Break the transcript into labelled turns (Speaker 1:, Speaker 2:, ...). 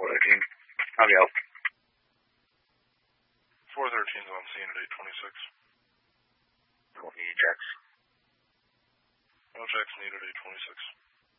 Speaker 1: 413. How can I help?
Speaker 2: 413 is on scene at 826.
Speaker 1: Any checks?
Speaker 2: No checks needed, 826.